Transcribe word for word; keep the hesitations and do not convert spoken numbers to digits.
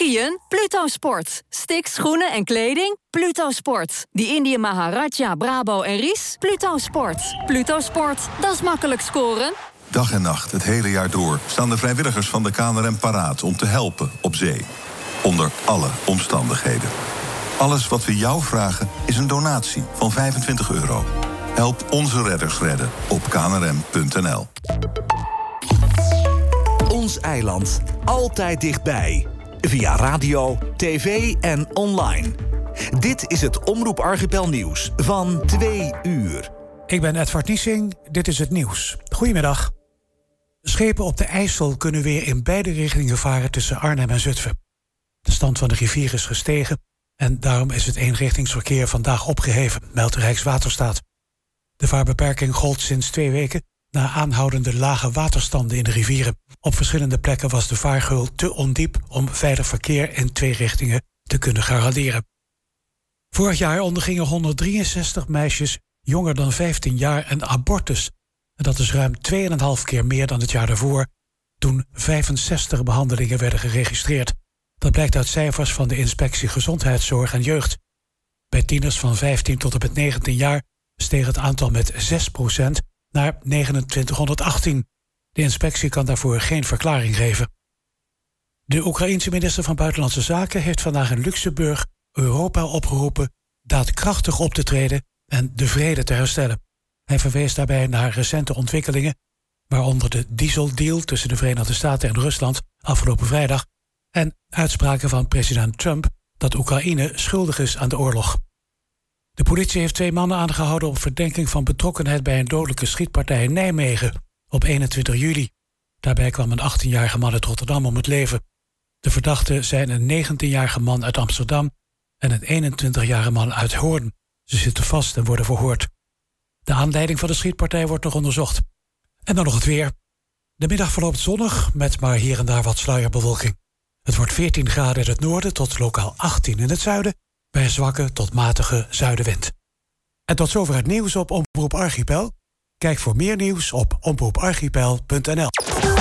Skiën? Pluto Sport. Sticks, schoenen en kleding? Pluto Sport. Die Indië Maharaja, Brabo en Ries? Pluto Sport. Pluto Sport, dat is makkelijk scoren. Dag en nacht, het hele jaar door, staan de vrijwilligers van de K N R M paraat om te helpen op zee. Onder alle omstandigheden. Alles wat we jou vragen is een donatie van vijfentwintig euro. Help onze redders redden op k n r m punt n l. Ons eiland. Altijd dichtbij. Via radio, tv en online. Dit is het Omroep Archipel nieuws van twee uur. Ik ben Edward Niesing, dit is het nieuws. Goedemiddag. Schepen op de IJssel kunnen weer in beide richtingen varen tussen Arnhem en Zutphen. De stand van de rivier is gestegen en daarom is het eenrichtingsverkeer vandaag opgeheven, meldt de Rijkswaterstaat. De vaarbeperking gold sinds twee weken na aanhoudende lage waterstanden in de rivieren. Op verschillende plekken was de vaargeul te ondiep om veilig verkeer in twee richtingen te kunnen garanderen. Vorig jaar ondergingen honderddrieënzestig meisjes jonger dan vijftien jaar een abortus. En dat is ruim twee komma vijf keer meer dan het jaar daarvoor, toen vijfenzestig behandelingen werden geregistreerd. Dat blijkt uit cijfers van de Inspectie Gezondheidszorg en Jeugd. Bij tieners van vijftien tot en met negentien jaar steeg het aantal met zes procent naar negenentwintighonderdachttien. De inspectie kan daarvoor geen verklaring geven. De Oekraïense minister van Buitenlandse Zaken heeft vandaag in Luxemburg Europa opgeroepen daadkrachtig op te treden en de vrede te herstellen. Hij verwees daarbij naar recente ontwikkelingen, waaronder de dieseldeal tussen de Verenigde Staten en Rusland afgelopen vrijdag en uitspraken van president Trump dat Oekraïne schuldig is aan de oorlog. De politie heeft twee mannen aangehouden op verdenking van betrokkenheid bij een dodelijke schietpartij in Nijmegen op eenentwintig juli. Daarbij kwam een achttienjarige man uit Rotterdam om het leven. De verdachten zijn een negentienjarige man uit Amsterdam en een eenentwintigjarige man uit Hoorn. Ze zitten vast en worden verhoord. De aanleiding van de schietpartij wordt nog onderzocht. En dan nog het weer. De middag verloopt zonnig met maar hier en daar wat sluierbewolking. Het wordt veertien graden in het noorden tot lokaal achttien in het zuiden, bij een zwakke tot matige zuidenwind. En tot zover het nieuws op Omroep Archipel. Kijk voor meer nieuws op omroep archipel punt n l.